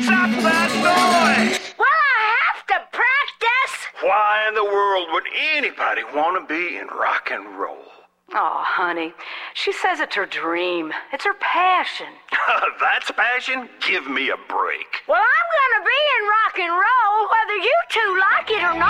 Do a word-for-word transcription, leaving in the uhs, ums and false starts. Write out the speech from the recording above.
Stop that noise! Well, I have to practice. Why in the world would anybody want to be in rock and roll? Oh, honey, she says it's her dream. It's her passion. That's passion? Give me a break. Well, I'm gonna be in rock and roll, whether you two like it or not.